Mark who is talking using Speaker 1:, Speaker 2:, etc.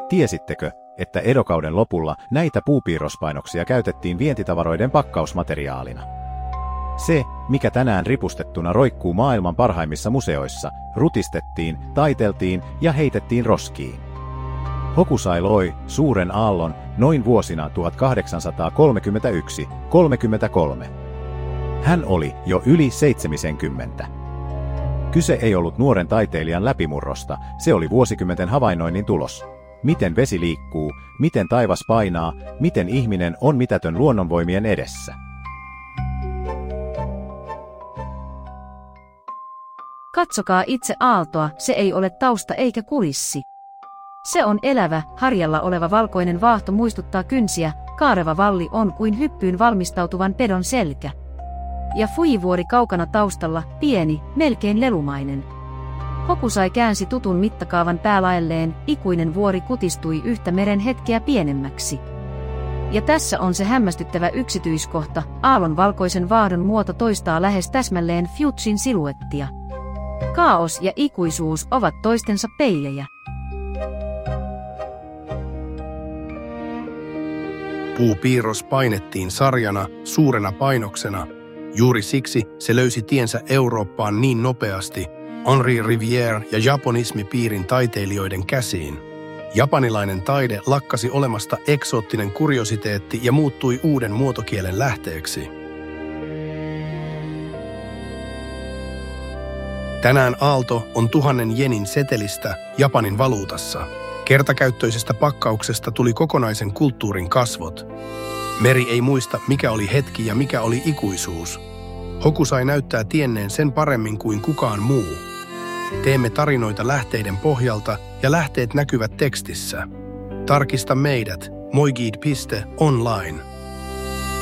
Speaker 1: Tiesittekö, että Edo-kauden lopulla näitä puupiirrospainoksia käytettiin vientitavaroiden pakkausmateriaalina? Se, mikä tänään ripustettuna roikkuu maailman parhaimmissa museoissa, rutistettiin, taiteltiin ja heitettiin roskiin. Hokusai loi suuren aallon noin vuosina 1831–33. Hän oli jo yli 70. Kyse ei ollut nuoren taiteilijan läpimurrosta, se oli vuosikymmenten havainnoinnin tulos. Miten vesi liikkuu, miten taivas painaa, miten ihminen on mitätön luonnonvoimien edessä.
Speaker 2: Katsokaa itse aaltoa, se ei ole tausta eikä kulissi. Se on elävä, harjalla oleva valkoinen vaahto muistuttaa kynsiä, kaareva valli on kuin hyppyyn valmistautuvan pedon selkä. Ja Fujivuori kaukana taustalla, pieni, melkein lelumainen. Hokusai käänsi tutun mittakaavan päälaelleen, ikuinen vuori kutistui yhtä meren hetkeä pienemmäksi. Ja tässä on se hämmästyttävä yksityiskohta, aallon valkoisen vaahdon muoto toistaa lähes täsmälleen Fujin siluettia. Kaos ja ikuisuus ovat toistensa peilejä.
Speaker 3: Puupiirros painettiin sarjana, suurena painoksena. Juuri siksi se löysi tiensä Eurooppaan niin nopeasti, Henri Rivière ja japonismipiirin taiteilijoiden käsiin. Japanilainen taide lakkasi olemasta eksoottinen kuriositeetti ja muuttui uuden muotokielen lähteeksi. Tänään aalto on 1000 jenin setelistä Japanin valuutassa. Kertakäyttöisestä pakkauksesta tuli kokonaisen kulttuurin kasvot. Meri ei muista, mikä oli hetki ja mikä oli ikuisuus. Hokusai näyttää tienneen sen paremmin kuin kukaan muu. Teemme tarinoita lähteiden pohjalta ja lähteet näkyvät tekstissä. Tarkista meidät moigid.online.